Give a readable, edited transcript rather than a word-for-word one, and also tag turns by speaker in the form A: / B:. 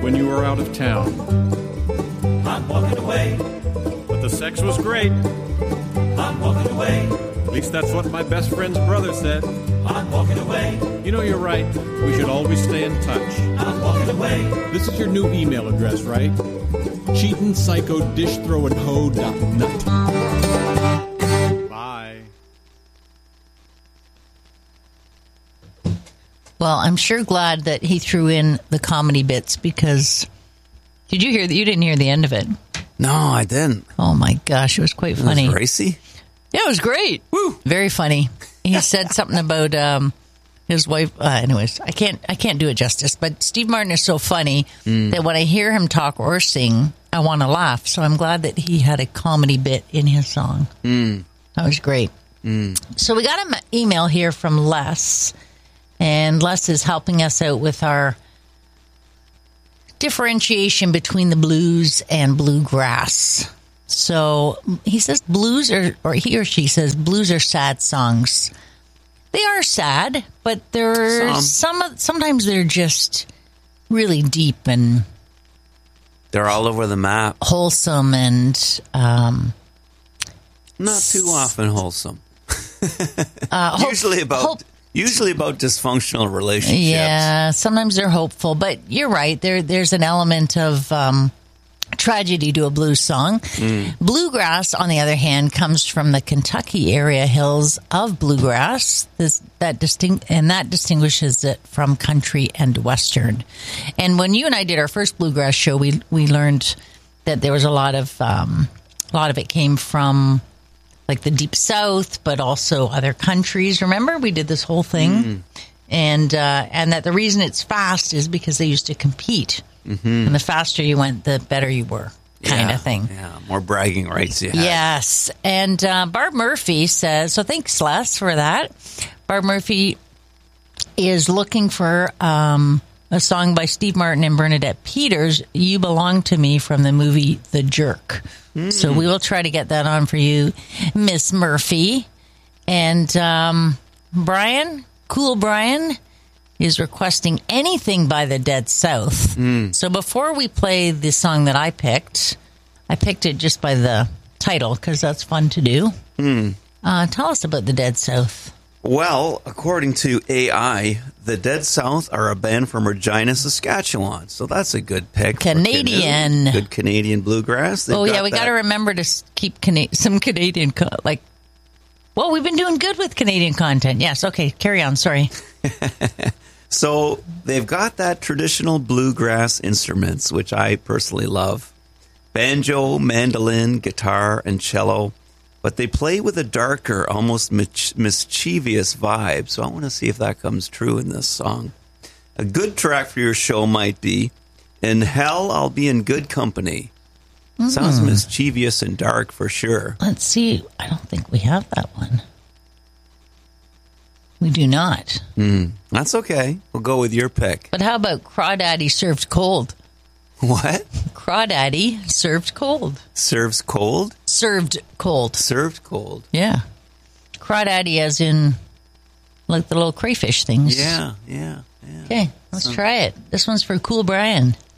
A: when you were out of town.
B: I'm walking away.
A: But the sex was great.
B: I'm walking away.
A: At least that's what my best friend's brother said.
B: I'm walking away.
A: You know, you're right. We should always stay in touch.
B: I'm walking away.
A: This is your new email address, right? Cheatin' psycho dish throwin' hoe.nut. Bye.
C: Well, I'm sure glad that he threw in the comedy bits because did you hear that? You didn't hear the end of it.
D: No, I didn't.
C: Oh my gosh, it was quite funny.
D: It was racy?
C: Yeah, it was great.
D: Woo!
C: Very funny. He said something about his wife. Anyways, I can't do it justice. But Steve Martin is so funny that when I hear him talk or sing, I want to laugh. So I'm glad that he had a comedy bit in his song. That was great. So we got an email here from Les, and Les is helping us out with our differentiation between the blues and bluegrass. So he says blues or he or she says blues are sad songs. They are sad, but they're sometimes they're just really deep and
D: they're all over the map.
C: Wholesome and
D: not too often wholesome. Usually about dysfunctional relationships.
C: Yeah, sometimes they're hopeful, but you're right. There's an element of tragedy to a blues song. Bluegrass, on the other hand, comes from the Kentucky area hills of bluegrass. That distinguishes it from country and western. And when you and I did our first bluegrass show, we learned that there was a lot of it came from like the deep south, but also other countries. Remember, we did this whole thing, and that the reason it's fast is because they used to compete. And the faster you went, the better you were, kind of thing.
D: Yeah, more bragging rights you had.
C: Yes. And Barb Murphy says, so thanks, Les, for that. Barb Murphy is looking for a song by Steve Martin and Bernadette Peters, You Belong to Me, from the movie The Jerk. So we will try to get that on for you, Miss Murphy. And Brian, Cool Brian, is requesting anything by the Dead South. So before we play the song that I picked it just by the title because that's fun to do. Tell us about the Dead South.
D: Well, according to AI, the Dead South are a band from Regina, Saskatchewan. So that's a good pick.
C: Canadian.
D: Good Canadian bluegrass.
C: We got to remember to keep some Canadian, well, we've been doing good with Canadian content. Yes, okay, carry on, sorry.
D: So they've got that traditional bluegrass instruments, which I personally love. Banjo, mandolin, guitar, and cello. But they play with a darker, almost mischievous vibe. So I want to see if that comes true in this song. A good track for your show might be, In Hell, I'll Be in Good Company. Sounds mischievous and dark for sure.
C: Let's see. I don't think we have that one. We do not.
D: That's okay. We'll go with your pick.
C: But how about Crawdaddy Served Cold?
D: What?
C: Crawdaddy Served Cold.
D: Serves cold?
C: Served cold.
D: Served cold.
C: Yeah. Crawdaddy as in like the little crayfish things.
D: Yeah.
C: Okay, let's try it. This one's for Cool Brian.